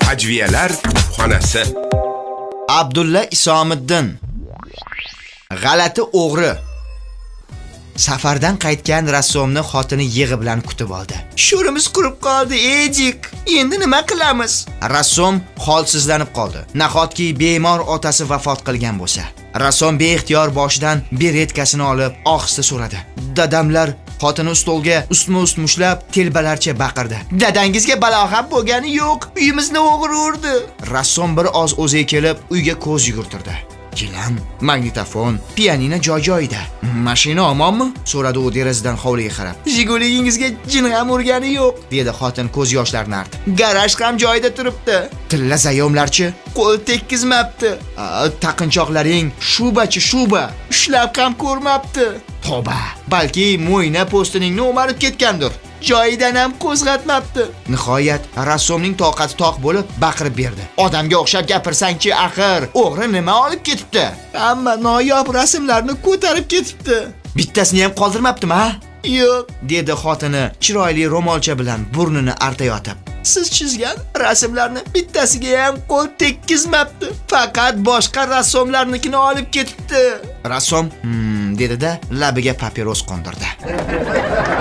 Hajviyalar xonasi. Abdulla Isomiddin. G'alati o'g'ri. Safardan qaytgan rassomni xotini yig'i bilan kutib oldi. Sho'rimiz qurib qoldi, ejik. Endi nima qilamiz? Rassom holsizlanib qoldi. Nahotki bemor otasi vafot qilgan bo'lsa. Rassom beixtiyor boshidan beretkasini olib, ohista so'radi. Dadamlar xotini stolga ustma-ust mushlab, telbalarcha baqirdi. Dadangizga balog'at bo'lgani yo'q, uyimizni o'g'ri urdi. Rassom bir oz o'ziga kelib, uyga ko'z yugurtirdi. Gilam, magnitofon, pianino joy-joyida. Mashina omonmi? So'radi u derazadan hovliga qarab. Jiguligingizga jin ham urgani yo'q, dedi xotin ko'z yoshlarini artib. Garaj ham joyida turibdi. Tilla zayomlarchi, qo'l tekkizmabdi. Taqinchoqlaring shuba, ushlab ham ko'rmabdi. Toba, balki mo'yna postining no'marib ketgandir. Joyidan ham qo'zg'atmabdi. Nihoyat rassomning toqati toq bo'lib baqirib berdi. Odamga o'xshab gapirsang-chi, axir o'g'ri nima olib ketibdi? Hamma noyob rasmlarni ko'tarib ketibdi. Bittasini ham qoldirmabdimi, ha? Yo'q, dedi xotini chiroyli ro'molcha bilan burnini artayotib. Siz chizgan rasmlarni bittasiga ham qo'l tekkizmabdi. Faqat boshqa rassomlarnikini olib ketibdi. Rassom dedi-da, labiga papiros qo'ndirdi.